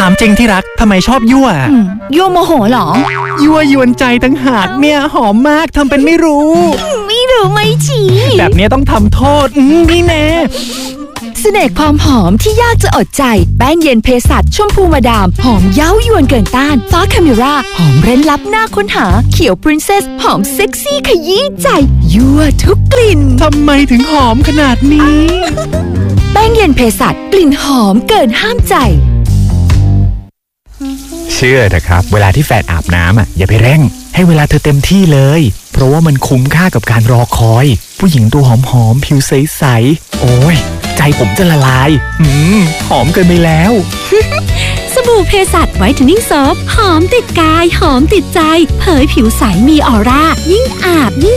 ามจริงที่รักทำไมชอบยั่วยั่วโมโหเหรอยั่วยวนใจตั้งหากเนี่ยหอมมากทำเป็นไม่รู้ไม่รู้ไม่ชี้แบบนี้ต้องทำโทษนี่แน่เสน่ห์ความหอมที่ยากจะอดใจแป้งเย็นเภสัชชมพูมาดามหอมเย้ายวนเกินต้านฟ้าคาเมราหอมเร้นลับหน้าค้นหาเขียวปรินเซสหอมเซ็กซี่ขยี้ใจยั่วทุกกลิ่นทำไมถึงหอมขนาดนี้แป้งเย็นเภสัชกลิ่นหอมเกินห้ามใจเชื่อเถอะครับเวลาที่แฟนอาบน้ำอย่าไปเร่งให้เวลาเธอเต็มที่เลยเพราะว่ามันคุ้มค่ากับการรอคอยผู้หญิงตัวหอมๆผิวใสๆโอ้ยใจผมจะละลายหอมเกินไปแล้วสบู่เภสัชไวท์เทนนิ่งโซฟหอมติดกายหอมติดใจเผยผิวใสมีออร่ายิ่งอาบยิ่ง